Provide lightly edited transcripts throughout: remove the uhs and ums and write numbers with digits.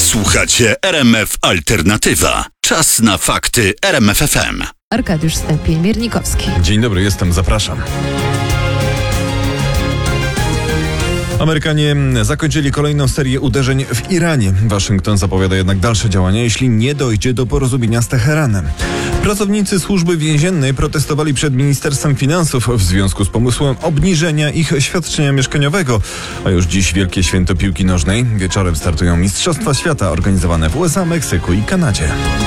Słuchacie RMF Alternatywa. Czas na fakty RMF FM. Arkadiusz Stępień-Miernikowski. Dzień dobry, zapraszam. Amerykanie zakończyli kolejną serię uderzeń w Iranie. Waszyngton zapowiada jednak dalsze działania, jeśli nie dojdzie do porozumienia z Teheranem. Pracownicy służby więziennej protestowali przed Ministerstwem Finansów w związku z pomysłem obniżenia ich świadczenia mieszkaniowego. A już dziś wielkie święto piłki nożnej. Wieczorem startują Mistrzostwa Świata organizowane w USA, Meksyku i Kanadzie.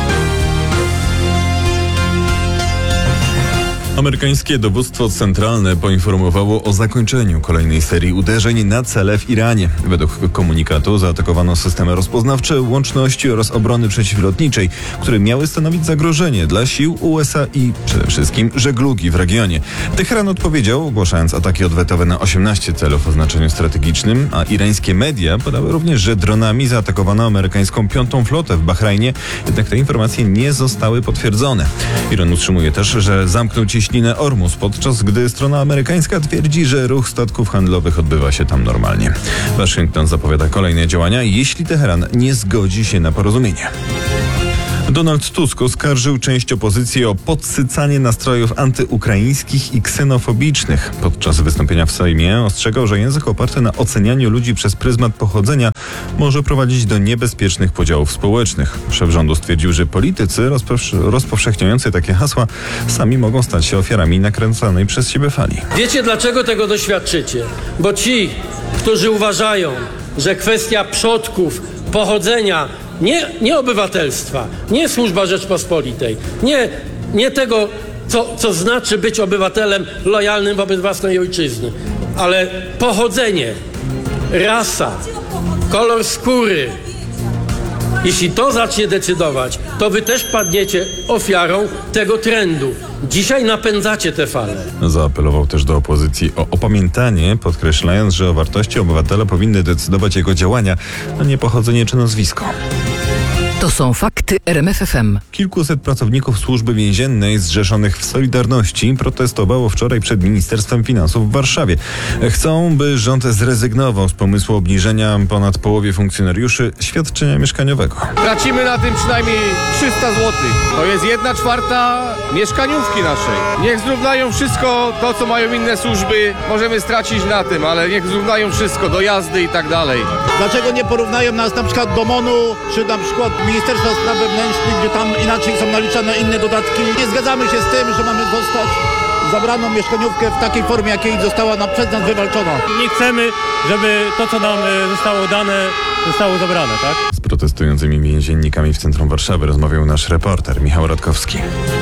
Amerykańskie dowództwo centralne poinformowało o zakończeniu kolejnej serii uderzeń na cele w Iranie. Według komunikatu zaatakowano systemy rozpoznawcze, łączności oraz obrony przeciwlotniczej, które miały stanowić zagrożenie dla sił USA i przede wszystkim żeglugi w regionie. Teheran odpowiedział, ogłaszając ataki odwetowe na 18 celów o znaczeniu strategicznym, a irańskie media podały również, że dronami zaatakowano amerykańską 5. flotę w Bahrajnie, jednak te informacje nie zostały potwierdzone. Iran utrzymuje też, że zamknął cieśninę Ormus, podczas gdy strona amerykańska twierdzi, że ruch statków handlowych odbywa się tam normalnie. Waszyngton zapowiada kolejne działania, jeśli Teheran nie zgodzi się na porozumienie. Donald Tusk oskarżył część opozycji o podsycanie nastrojów antyukraińskich i ksenofobicznych. Podczas wystąpienia w Sejmie ostrzegał, że język oparty na ocenianiu ludzi przez pryzmat pochodzenia może prowadzić do niebezpiecznych podziałów społecznych. Szef rządu stwierdził, że politycy rozpowszechniający takie hasła sami mogą stać się ofiarami nakręcanej przez siebie fali. Wiecie, dlaczego tego doświadczycie? Bo ci, którzy uważają, że kwestia przodków, pochodzenia, nie obywatelstwa, nie służba Rzeczpospolitej, nie tego, co znaczy być obywatelem lojalnym wobec własnej ojczyzny, ale pochodzenie, rasa, kolor skóry. Jeśli to zacznie decydować, to wy też padniecie ofiarą tego trendu. Dzisiaj napędzacie te fale. Zaapelował też do opozycji o opamiętanie, podkreślając, że o wartości obywatela powinny decydować jego działania, a nie pochodzenie czy nazwisko. To są fakty RMF FM. Kilkuset pracowników służby więziennej zrzeszonych w Solidarności protestowało wczoraj przed Ministerstwem Finansów w Warszawie. Chcą, by rząd zrezygnował z pomysłu obniżenia ponad połowie funkcjonariuszy świadczenia mieszkaniowego. Tracimy na tym przynajmniej 300 zł. To jest 1/4 mieszkaniówki naszej. Niech zrównają wszystko to, co mają inne służby. Możemy stracić na tym, ale niech zrównają wszystko, dojazdy i tak dalej. Dlaczego nie porównają nas na przykład do MON-u, czy na przykład Ministerstwa Spraw Wewnętrznych, gdzie tam inaczej są naliczane inne dodatki? Nie zgadzamy się z tym, że mamy dostać zabraną mieszkaniówkę w takiej formie, jakiej została przez nas wywalczona. Nie chcemy, żeby to, co nam zostało dane, zostało zabrane, tak? Z protestującymi więziennikami w centrum Warszawy rozmawiał nasz reporter Michał Radkowski.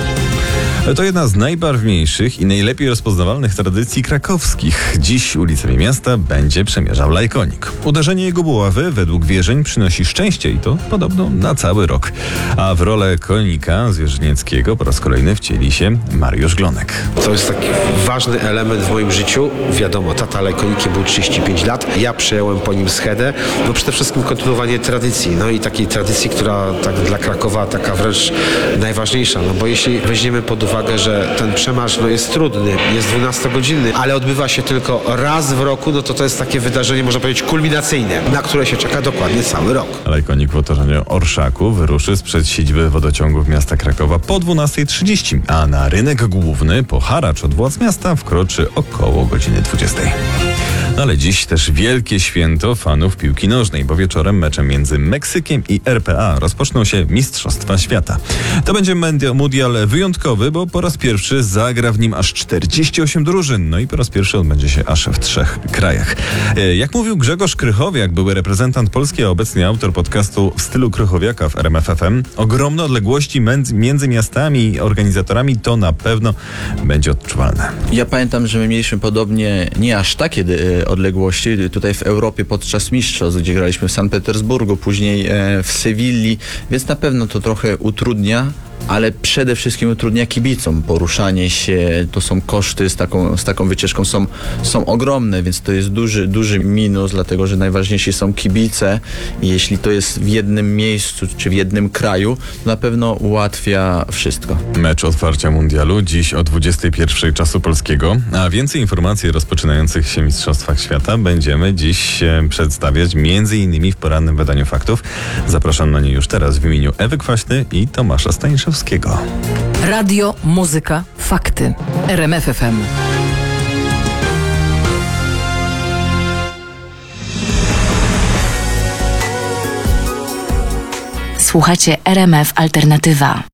To jedna z najbarwniejszych i najlepiej rozpoznawalnych tradycji krakowskich. Dziś ulicami miasta będzie przemierzał lajkonik. Uderzenie jego buławy według wierzeń przynosi szczęście i to podobno na cały rok. A w rolę konika zwierzynieckiego po raz kolejny wcieli się Mariusz Glonek. To jest taki ważny element w moim życiu. Wiadomo, tata lajkonikiem był 35 lat. Ja przejąłem po nim schedę. No przede wszystkim kontynuowanie tradycji. No i takiej tradycji, która tak dla Krakowa taka wręcz najważniejsza. No bo jeśli weźmiemy pod uwagę, że ten przemarsz jest trudny, jest 12-godzinny, ale odbywa się tylko raz w roku, no to jest takie wydarzenie, można powiedzieć, kulminacyjne, na które się czeka dokładnie cały rok. Lajkonik w otoczeniu orszaku wyruszy sprzed siedziby wodociągów miasta Krakowa po 12:30, a na rynek główny po haracz od władz miasta wkroczy około godziny 20. Ale dziś też wielkie święto fanów piłki nożnej, bo wieczorem meczem między Meksykiem i RPA rozpoczną się Mistrzostwa Świata. To będzie mundial wyjątkowy, bo po raz pierwszy zagra w nim aż 48 drużyn, no i po raz pierwszy odbędzie się aż w 3 krajach. Jak mówił Grzegorz Krychowiak, były reprezentant Polski, a obecnie autor podcastu w stylu Krychowiaka w RMF FM, ogromne odległości między miastami i organizatorami to na pewno będzie odczuwalne. Ja pamiętam, że my mieliśmy podobnie, nie aż takie odległości, tutaj w Europie podczas mistrzostw, gdzie graliśmy w Sankt Petersburgu, później w Sewilli, więc na pewno to trochę utrudnia ale przede wszystkim utrudnia kibicom. Poruszanie się, to są koszty z taką wycieczką są ogromne, więc to jest duży minus, dlatego że najważniejsi są kibice i jeśli to jest w jednym miejscu czy w jednym kraju, to na pewno ułatwia wszystko. Mecz otwarcia mundialu dziś o 21 czasu polskiego, a więcej informacji o rozpoczynających się Mistrzostwach Świata będziemy dziś przedstawiać m.in. w porannym wydaniu faktów. Zapraszam na nie już teraz w imieniu Ewy Kwaśny i Tomasza Staniszewskiego. Radio, muzyka, fakty. RMF FM. Słuchacie RMF Alternatywa.